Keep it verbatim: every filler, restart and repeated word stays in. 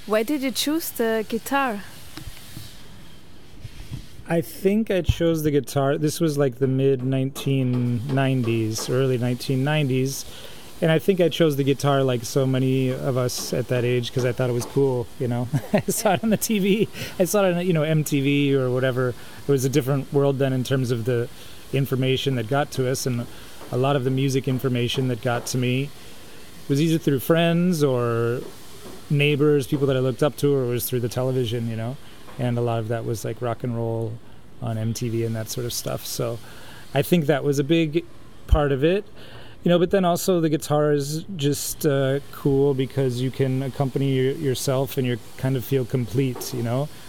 Why did you choose the guitar? I think I chose the guitar. This was like the mid nineteen nineties, early nineteen nineties. And I think I chose the guitar like so many of us at that age because I thought it was cool, you know. I saw it on the T V. I saw it on, you know, M T V or whatever. It was a different world then in terms of the information that got to us. And a lot of the music information that got to me was either through friends or neighbors, people that I looked up to, or it was through the television, you know. And a lot of that was like rock and roll on M T V and that sort of stuff. So I think that was a big part of it. You know, but then also the guitar is just uh, cool because you can accompany your, yourself and you kind of feel complete, you know.